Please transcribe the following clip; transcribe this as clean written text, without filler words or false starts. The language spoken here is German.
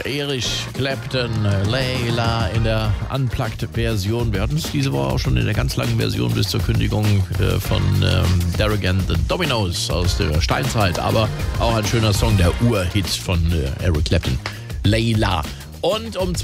Eric Clapton, Layla in der Unplugged-Version. Wir hatten es diese Woche auch schon in der ganz langen Version bis zur Kündigung von Derek and the Dominos aus der Steinzeit. Aber auch ein schöner Song, der Urhit von Eric Clapton, Layla. Und um